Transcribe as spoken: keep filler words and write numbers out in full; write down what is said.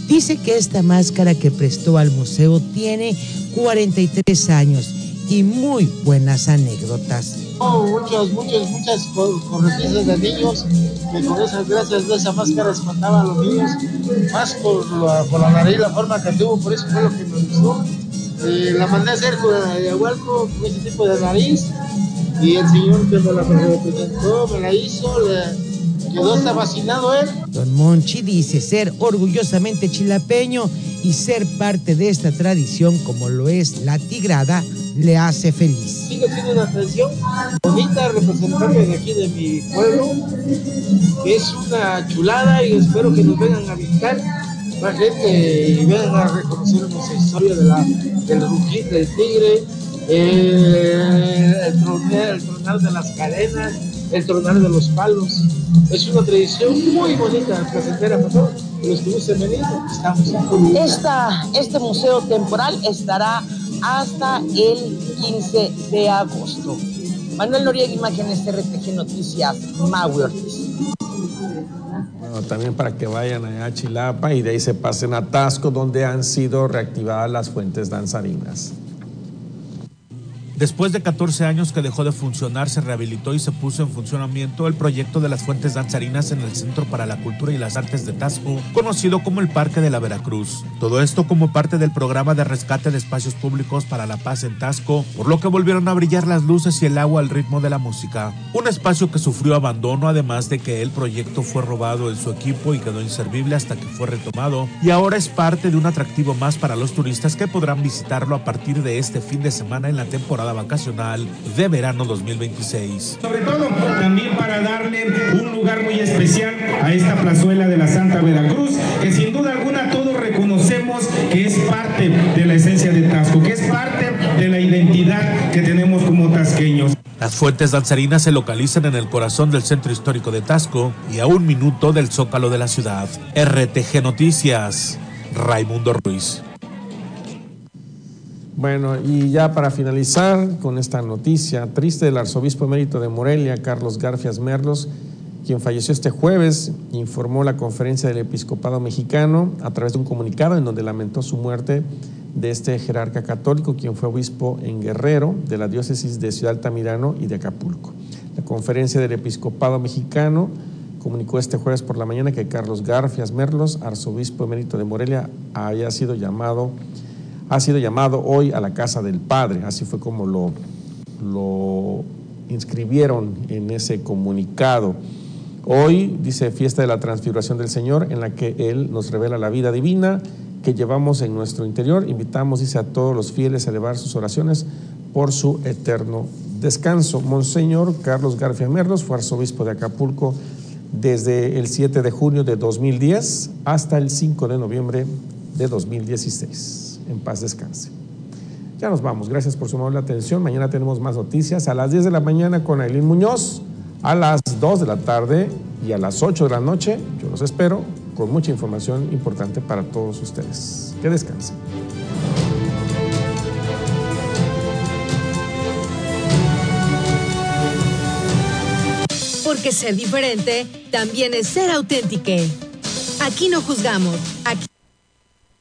Dice que esta máscara que prestó al museo tiene cuarenta y tres años y muy buenas anécdotas. Oh, muchas, muchas, muchas corretizas de niños que con esas gracias de esa máscara espantaban a los niños, más por la, por la nariz, la forma que tuvo, por eso fue lo que me gustó. Eh, la mandé a hacer con Ayahualco, con ese tipo de nariz, y el señor que me la representó, me la hizo, le quedó hasta fascinado él. Don Monchi dice ser orgullosamente chilapeño y ser parte de esta tradición como lo es la tigrada le hace feliz. Sigue siendo una tradición bonita, representante de aquí de mi pueblo, que es una chulada y espero que nos vengan a visitar más gente y vengan a reconocer nuestra historia de la, del rugir del tigre, eh, el, tronar, el tronar de las cadenas, el tronar de los palos. Es una tradición muy bonita, placentera para todos los que gusten venir. Estamos. Esta, este museo temporal estará hasta el quince de agosto. Manuel Noriega, Imágenes R T G Noticias, Maui Ortiz. Bueno, también para que vayan allá a Chilapa y de ahí se pasen a Taxco, donde han sido reactivadas las fuentes danzarinas. Después de catorce años que dejó de funcionar, se rehabilitó y se puso en funcionamiento el proyecto de las fuentes danzarinas en el Centro para la Cultura y las Artes de Taxco, conocido como el Parque de la Veracruz. Todo esto como parte del programa de rescate de espacios públicos para la paz en Taxco, por lo que volvieron a brillar las luces y el agua al ritmo de la música. Un espacio que sufrió abandono, además de que el proyecto fue robado en su equipo y quedó inservible hasta que fue retomado, y ahora es parte de un atractivo más para los turistas que podrán visitarlo a partir de este fin de semana en la temporada vacacional de verano dos mil veintiséis. Sobre todo también para darle un lugar muy especial a esta plazuela de la Santa Veracruz, que sin duda alguna todos reconocemos que es parte de la esencia de Taxco, que es parte de la identidad que tenemos como tasqueños. Las fuentes danzarinas se localizan en el corazón del centro histórico de Taxco y a un minuto del zócalo de la ciudad. R T G Noticias, Raimundo Ruiz. Bueno, y ya para finalizar con esta noticia triste del arzobispo emérito de Morelia, Carlos Garfias Merlos, quien falleció este jueves, informó la Conferencia del Episcopado Mexicano a través de un comunicado en donde lamentó su muerte de este jerarca católico, quien fue obispo en Guerrero, de la diócesis de Ciudad Altamirano y de Acapulco. La Conferencia del Episcopado Mexicano comunicó este jueves por la mañana que Carlos Garfias Merlos, arzobispo emérito de Morelia, haya sido llamado ha sido llamado hoy a la casa del Padre. Así fue como lo, lo inscribieron en ese comunicado. Hoy, dice, fiesta de la transfiguración del Señor, en la que Él nos revela la vida divina que llevamos en nuestro interior. Invitamos, dice, a todos los fieles a elevar sus oraciones por su eterno descanso. Monseñor Carlos Garfias Merlos fue arzobispo de Acapulco desde el siete de junio de dos mil diez hasta el cinco de noviembre de dos mil dieciséis. En paz descanse. Ya nos vamos, gracias por su amable atención. Mañana tenemos más noticias a las diez de la mañana con Ailín Muñoz, a las dos de la tarde y a las ocho de la noche. Yo los espero con mucha información importante para todos ustedes. Que descansen. Porque ser diferente también es ser auténtico. Aquí no juzgamos, aquí